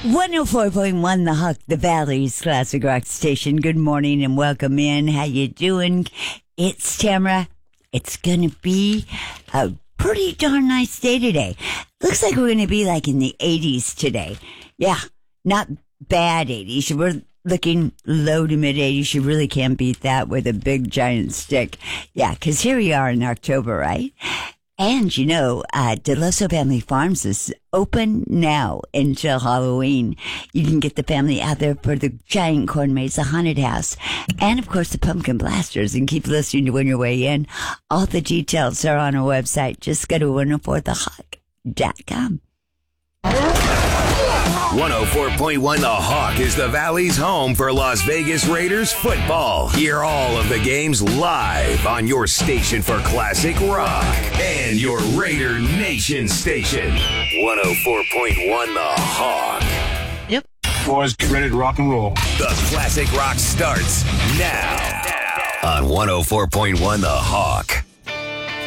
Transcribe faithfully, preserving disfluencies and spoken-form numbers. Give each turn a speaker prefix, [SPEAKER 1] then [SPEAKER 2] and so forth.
[SPEAKER 1] one oh four point one The Hawk, the Valley's classic rock station. Good morning and welcome in. How you doing? It's Tamara. It's gonna be a pretty darn nice day today. Looks like we're gonna be like in the eighties today. Yeah, not bad eighties. We're looking low to mid eighties. You really can't beat that with a big giant stick. Yeah, because here we are in October, right? And, you know, uh, Deloso Family Farms is open now until Halloween. You can get the family out there for the giant corn maze, the haunted house, and, of course, the pumpkin blasters. And keep listening to Win Your Way In. All the details are on our website. Just go to one oh four the hawk dot com.
[SPEAKER 2] one oh four point one The Hawk is the Valley's home for Las Vegas Raiders football. Hear all of the games live on your station for classic rock and your Raider Nation station. one oh four point one The Hawk.
[SPEAKER 3] Yep. Boys, get ready to rock and roll.
[SPEAKER 2] The classic rock starts now on one oh four point one The Hawk.